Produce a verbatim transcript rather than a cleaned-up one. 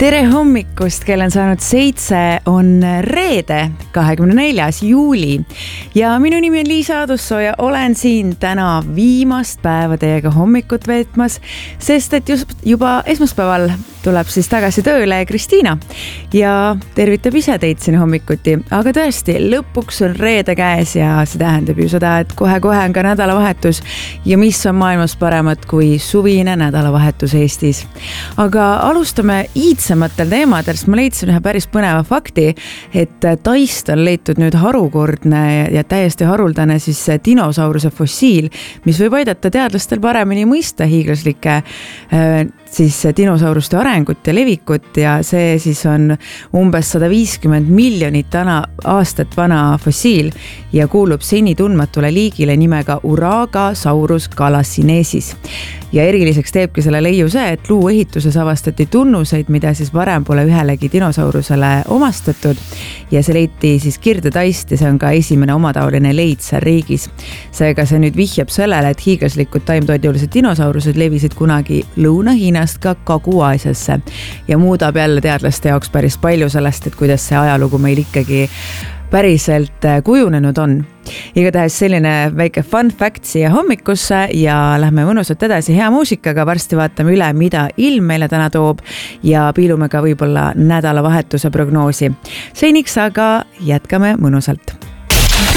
tere hommikust, kell on saanud seitse, on reede, kahekümne neljas juuli ja minu nimi on Liisa Adussoo ja olen siin täna viimast päeva teiega hommikut veetmas, sest et just juba esmaspäeval tuleb siis tagasi tööle Kristiina ja tervitab ise teid siin hommikuti, aga tõesti lõpuks on reede käes ja see tähendab ju seda, et kohe-kohe on ka nädalavahetus ja mis on maailmas paremat kui suvine nädalavahetus Eestis. Aga alustame iidsematel teemadel, sest ma leidsin ühe päris põneva fakti, et Taist on leitud nüüd harukordne ja täiesti haruldane siis dinosauruse fossiil, mis võib aidata teadlastel paremini mõista hiiglaslike siis dinosauruste arengut ja levikut ja see siis on umbes sada viiskümmend miljonit täna aastat vana fossiil ja kuulub seni tundmatule liigile nimega Uragasaurus galassinesis. Ja eriliseks teebki selle leiu see, et luuehituses avastati tunnuseid, mida siis varem pole ühelegi dinosaurusele omastatud ja see leiti siis Kirde-Taist ja see on ka esimene omataoline leid seal riigis. Seega see nüüd vihjab sellele, et hiiglaslikud taimtoidulised dinosaurused levisid kunagi Lõuna-Hiinast ka Kagu-Aasiasse ja muudab jälle teadlaste jaoks päris palju sellest, et kuidas see ajalugu meil ikkagi päriselt kujunenud on. Igatahes selline väike fun fact siia hommikusse ja lähme mõnusalt edasi hea muusikaga, varsti vaatame üle, mida ilm meile täna toob ja piilume ka võib-olla nädalavahetuse prognoosi. Seniks aga jätkame mõnusalt.